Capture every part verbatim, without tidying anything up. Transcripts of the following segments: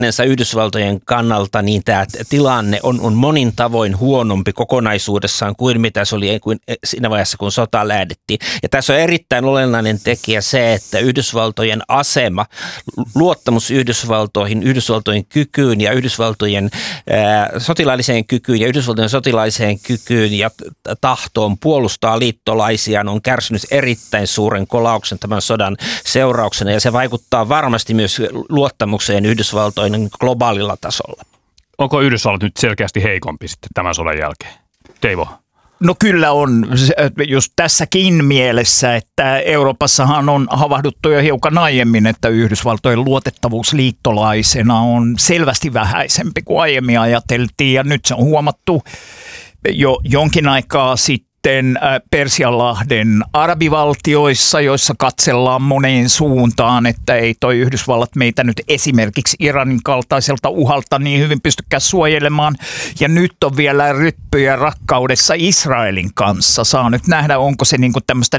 Yhdysvaltojen kannalta niin tämä tilanne on, on monin tavoin huonompi kokonaisuudessaan kuin mitä se oli kuin siinä vaiheessa, kun sota lähdettiin. Ja tässä on erittäin olennainen tekijä se, että Yhdysvaltojen asema, luottamus Yhdysvaltoihin, Yhdysvaltojen kykyyn ja Yhdysvaltojen ää, sotilaalliseen kykyyn ja Yhdysvaltojen sotilaalliseen kykyyn ja tahtoon puolustaa liittolaisiaan on kärsinyt erittäin suuren kolauksen tämän sodan seurauksena ja se vaikuttaa varmasti myös luottamukseen Yhdysvaltojen globaalilla tasolla. Onko Yhdysvallat nyt selkeästi heikompi sitten tämän sodan jälkeen? Teivo? No kyllä on, just tässäkin mielessä, että Euroopassahan on havahduttu jo hiukan aiemmin, että Yhdysvaltojen luotettavuus liittolaisena on selvästi vähäisempi kuin aiemmin ajateltiin ja nyt se on huomattu jo jonkin aikaa sitten. Persianlahden arabivaltioissa, joissa katsellaan moneen suuntaan, että ei toi Yhdysvallat meitä nyt esimerkiksi Iranin kaltaiselta uhalta niin hyvin pystykään suojelemaan. Ja nyt on vielä ryppyjä rakkaudessa Israelin kanssa. Saa nyt nähdä, onko se niinku tämmöistä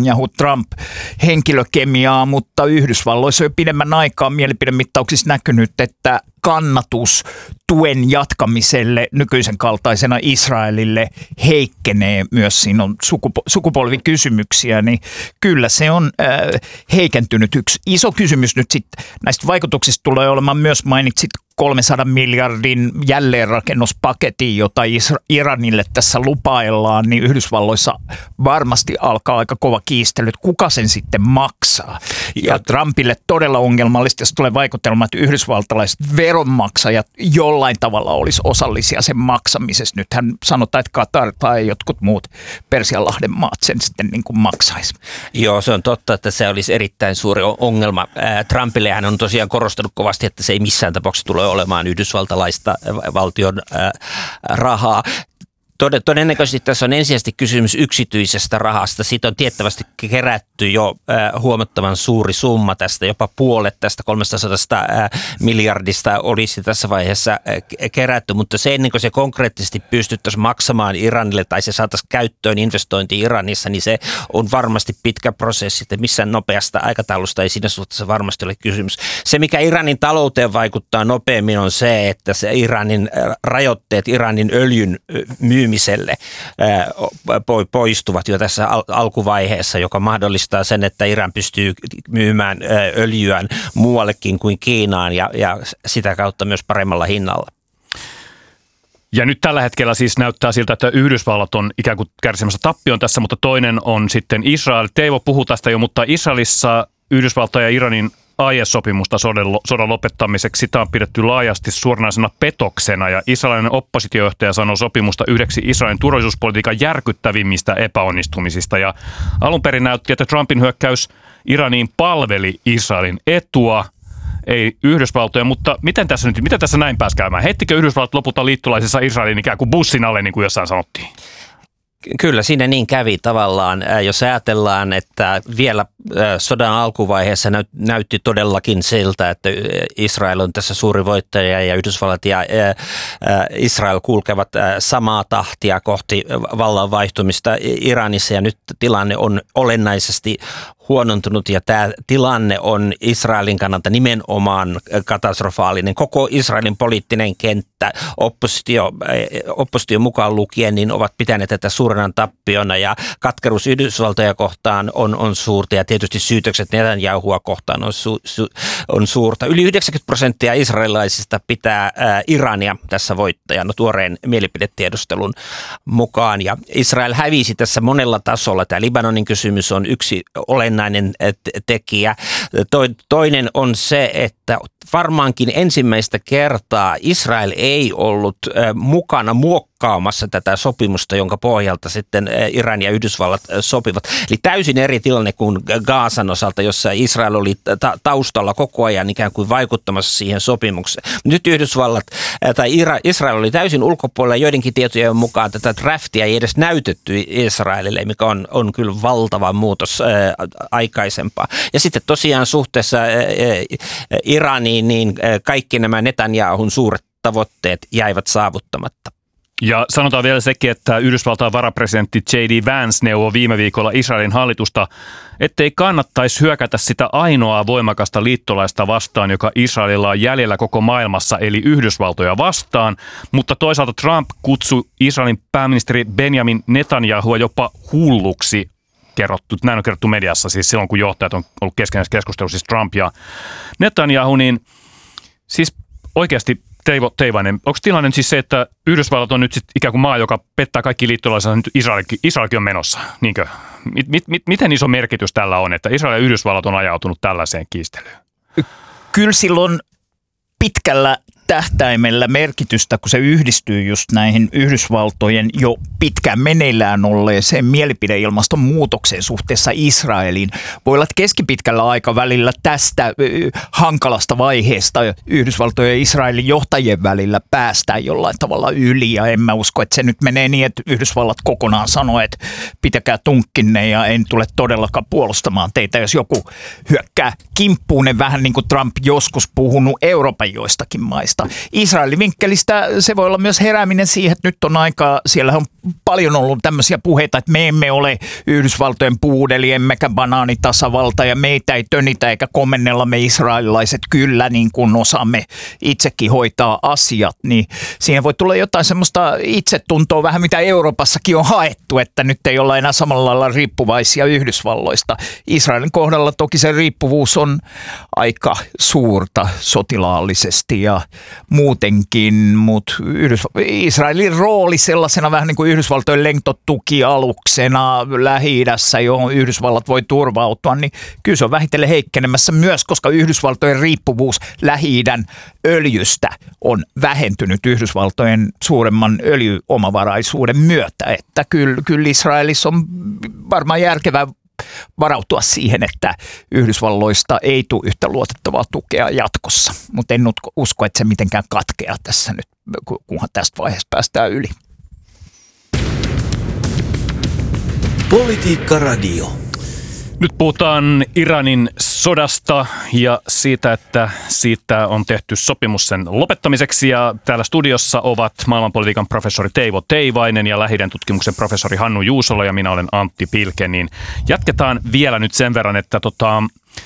Netanyahu-Trump-henkilökemiaa, mutta Yhdysvalloissa on jo pidemmän aikaa mielipidemittauksissa näkynyt, että kannatus tuen jatkamiselle nykyisen kaltaisena Israelille heikkenee myös. Siinä on sukupo- sukupolvikysymyksiä, niin kyllä se on äh, heikentynyt. Yksi iso kysymys nyt sitten näistä vaikutuksista tulee olemaan myös, mainitsit kolmensadan miljardin jälleenrakennuspaketin, jota Iranille tässä lupaillaan, niin Yhdysvalloissa varmasti alkaa aika kova kiistely, että kuka sen sitten maksaa. Ja Trumpille todella ongelmallista, jos tulee vaikutelma, että yhdysvaltalaiset veronmaksajat jollain tavalla olisi osallisia sen maksamisessa. Nythän sanotaan, että Katar tai jotkut muut Persianlahden maat sen sitten niin kuin maksaisi. Joo, se on totta, että se olisi erittäin suuri ongelma. Trumpille hän on tosiaan korostanut kovasti, että se ei missään tapauksessa tule olemaan yhdysvaltalaista valtion ää, rahaa. Todennäköisesti tässä on ensisijaisesti kysymys yksityisestä rahasta. Siitä on tiettävästi kerätty jo äh, huomattavan suuri summa tästä, jopa puolet tästä kolmesataa äh, miljardista olisi tässä vaiheessa äh, kerätty, mutta se ennen kuin se konkreettisesti pystyttäisiin maksamaan Iranille tai se saataisiin käyttöön investointi Iranissa, niin se on varmasti pitkä prosessi, että missään nopeasta aikataulusta ei siinä suhteessa varmasti ole kysymys. Se, mikä Iranin talouteen vaikuttaa nopeammin, on se, että se Iranin rajoitteet, Iranin öljyn myy myymiselle poistuvat jo tässä alkuvaiheessa, joka mahdollistaa sen, että Iran pystyy myymään öljyään muuallekin kuin Kiinaan ja, ja sitä kautta myös paremmalla hinnalla. Ja nyt tällä hetkellä siis näyttää siltä, että Yhdysvallat on ikään kuin kärsimässä tappion tässä, mutta toinen on sitten Israel. Teivo puhuu tästä jo, mutta Israelissa Yhdysvaltain ja Iranin aiesopimusta sodan lopettamiseksi sitä on pidetty laajasti suoranaisena petoksena ja israelinen oppositiojohtaja sanoi sopimusta yhdeksi Israelin turvallisuuspolitiikan järkyttävimmistä epäonnistumisista ja alun perin näytti, että Trumpin hyökkäys Iraniin palveli Israelin etua, ei Yhdysvaltoja, mutta miten tässä nyt, miten tässä näin pääsi käymään? Heittikö Yhdysvallat lopulta liittolaisissa Israelin ikään kuin bussin alle, niin kuin jossain sanottiin? Kyllä siinä niin kävi tavallaan, jos ajatellaan, että vielä sodan alkuvaiheessa näytti todellakin siltä, että Israel on tässä suuri voittaja ja Yhdysvallat ja Israel kulkevat samaa tahtia kohti vallan vaihtumista Iranissa ja nyt tilanne on olennaisesti huonontunut ja tämä tilanne on Israelin kannalta nimenomaan katastrofaalinen. Koko Israelin poliittinen kenttä, oppositio, oppositio mukaan lukien, niin ovat pitäneet tätä suurena tappiona ja katkeruus Yhdysvaltoja kohtaan on, on suurta ja tietysti syytökset Netanyahua kohtaan on, su, su, on suurta. Yli yhdeksänkymmentä prosenttia israelilaisista pitää ää, Irania tässä voittajana tuoreen mielipidetiedustelun mukaan ja Israel hävisi tässä monella tasolla. Tämä Libanonin kysymys on yksi olennainen tekijä. Toinen on se, että varmaankin ensimmäistä kertaa Israel ei ollut mukana muokkaamassa tätä sopimusta, jonka pohjalta sitten Iran ja Yhdysvallat sopivat. Eli täysin eri tilanne kuin Gazan osalta, jossa Israel oli taustalla koko ajan ikään kuin vaikuttamassa siihen sopimukseen. Nyt Yhdysvallat tai Israel oli täysin ulkopuolella joidenkin tietojen mukaan tätä draftia ei edes näytetty Israelille, mikä on, on kyllä valtava muutos ää, aikaisempaa. Ja sitten tosiaan suhteessa ää, Iraniin, niin kaikki nämä Netanyahun suuret tavoitteet jäivät saavuttamatta. Ja sanotaan vielä sekin, että Yhdysvaltain varapresidentti J D Vance neuvoi viime viikolla Israelin hallitusta, ettei kannattaisi hyökätä sitä ainoaa voimakasta liittolaista vastaan, joka Israelilla on jäljellä koko maailmassa, eli Yhdysvaltoja vastaan. Mutta toisaalta Trump kutsui Israelin pääministeri Benjamin Netanyahua jopa hulluksi. Kerrottu, näin on kerrottu mediassa, siis silloin kun johtajat on ollut keskenäisessä keskustelussa, siis Trump ja Netanyahu, niin siis oikeasti Teivo Teivainen, onko tilanne siis se, että Yhdysvallat on nyt sit ikään kuin maa, joka pettää kaikki liittolaisensa, nyt Israelkin, Israelkin on menossa, niinkö? Mit, mit, mit, miten iso merkitys tällä on, että Israel ja Yhdysvallat on ajautunut tällaiseen kiistelyyn? Kyllä silloin pitkällä tähtäimellä merkitystä, kun se yhdistyy just näihin Yhdysvaltojen jo pitkään meneillään olleeseen mielipideilmaston muutokseen suhteessa Israeliin. Voi olla, että keskipitkällä aikavälillä tästä hankalasta vaiheesta Yhdysvaltojen ja Israelin johtajien välillä päästään jollain tavalla yli. Ja en mä usko, että se nyt menee niin, että Yhdysvallat kokonaan sanoo, että pitäkää tunkkinne ja en tule todellakaan puolustamaan teitä, jos joku hyökkää kimppuun, vähän niin kuin Trump joskus puhunut Euroopan joistakin maista. Israelin vinkkelistä se voi olla myös herääminen siihen, että nyt on aikaa, siellä on paljon ollut tämmöisiä puheita, että me emme ole Yhdysvaltojen puudeli, emmekä banaanitasavalta ja meitä ei tönitä eikä komennella me israelilaiset kyllä niin kuin osaamme itsekin hoitaa asiat, niin siihen voi tulla jotain semmoista itsetuntoa vähän mitä Euroopassakin on haettu, että nyt ei olla enää samalla lailla riippuvaisia Yhdysvalloista. Israelin kohdalla toki se riippuvuus on aika suurta sotilaallisesti ja muutenkin, mutta Yhdysv- Israelin rooli sellaisena vähän niin kuin Yhdysvaltojen lentotukialuksena Lähi-idässä, johon Yhdysvallat voi turvautua, niin kyllä se on vähitellen heikkenemässä myös, koska Yhdysvaltojen riippuvuus Lähi-idän öljystä on vähentynyt Yhdysvaltojen suuremman öljyomavaraisuuden myötä, että kyllä, kyllä Israelissa on varmaan järkevää varautua siihen, että Yhdysvalloista ei tule yhtä luotettavaa tukea jatkossa, mutta en usko, että se mitenkään katkeaa tässä nyt, kunhan tästä vaiheesta päästään yli. Politiikka Radio. Nyt puhutaan Iranin sodasta ja siitä, että siitä on tehty sopimus sen lopettamiseksi. Ja täällä studiossa ovat maailmanpolitiikan professori Teivo Teivainen ja Lähi-idän tutkimuksen professori Hannu Juusola ja minä olen Antti Pilke. Niin jatketaan vielä nyt sen verran, että tota,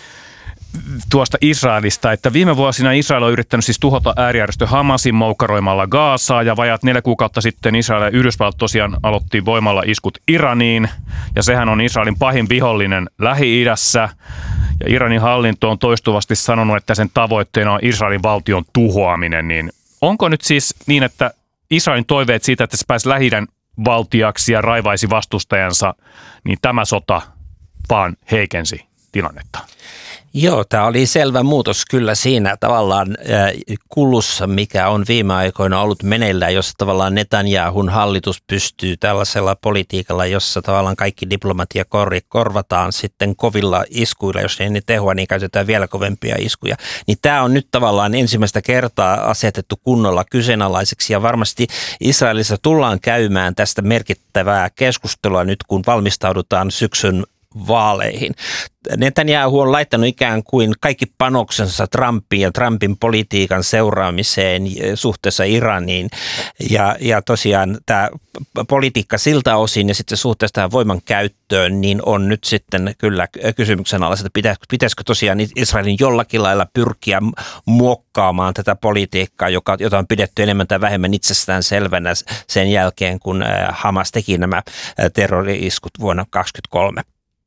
tuosta Israelista, että viime vuosina Israel on yrittänyt siis tuhota äärijärjestö Hamasin moukaroimalla Gaasaa ja vajaat neljä kuukautta sitten Israel ja Yhdysvallat tosiaan aloitti voimalla iskut Iraniin ja sehän on Israelin pahin vihollinen Lähi-idässä ja Iranin hallinto on toistuvasti sanonut, että sen tavoitteena on Israelin valtion tuhoaminen, niin onko nyt siis niin, että Israelin toiveet siitä, että se pääsi Lähi-idän valtiaksi ja raivaisi vastustajansa, niin tämä sota vaan heikensi tilannetta? Joo, tämä oli selvä muutos kyllä siinä tavallaan kulussa, mikä on viime aikoina ollut meneillään, jossa tavallaan Netanyahun hallitus pystyy tällaisella politiikalla, jossa tavallaan kaikki diplomatia korvataan sitten kovilla iskuilla, jos ei ne tehoa, niin käytetään vielä kovempia iskuja. Niin tämä on nyt tavallaan ensimmäistä kertaa asetettu kunnolla kyseenalaiseksi ja varmasti Israelissa tullaan käymään tästä merkittävää keskustelua nyt, kun valmistaudutaan syksyn vaaleihin. Netanyahu on laittanut ikään kuin kaikki panoksensa Trumpin ja Trumpin politiikan seuraamiseen suhteessa Iraniin ja, ja tosiaan tämä politiikka siltä osin ja sitten suhteessa tähän voiman käyttöön niin on nyt sitten kyllä kysymyksen alla, että pitäisikö tosiaan Israelin jollakin lailla pyrkiä muokkaamaan tätä politiikkaa, joka, jota on pidetty enemmän tai vähemmän itsestään selvänä sen jälkeen, kun Hamas teki nämä terrori-iskut vuonna kaksituhattakaksikymmentäkolme.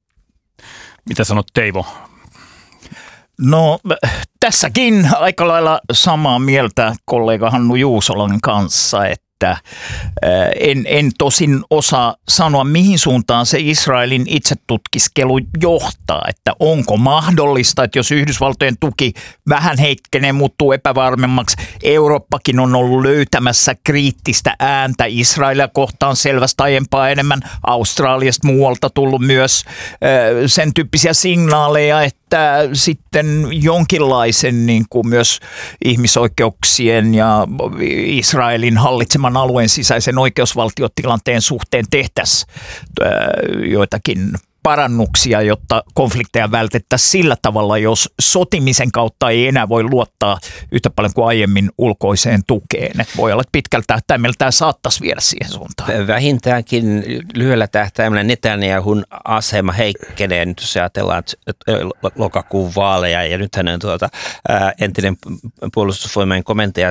Mitä sanot Teivo? No tässäkin aika lailla samaa mieltä kollega Hannu Juusolan kanssa, että en, en tosin osaa sanoa mihin suuntaan se Israelin itsetutkiskelu johtaa, että onko mahdollista, että jos Yhdysvaltojen tuki vähän heikkenee, muuttuu epävarmemmaksi, Eurooppakin on ollut löytämässä kriittistä ääntä Israelia kohtaan selvästi aiempaa enemmän, Australiasta muualta tullut myös sen tyyppisiä signaaleja, että sitten jonkinlaisen niin kuin myös ihmisoikeuksien ja Israelin hallitseman alueen sisäisen oikeusvaltiotilanteen suhteen tehtäisiin joitakin parannuksia, jotta konflikteja vältettäisiin sillä tavalla, jos sotimisen kautta ei enää voi luottaa yhtä paljon kuin aiemmin ulkoiseen tukeen. Et voi olla, että pitkällä tähtäimellä tämä saattaisi viedä siihen suuntaan. Vähintäänkin lyhyellä tähtäimellä Netanyahun asema heikkenee. Nyt jos ajatellaan lokakuun vaaleja ja nythän on tuota, ää, entinen puolustusvoimien komentaja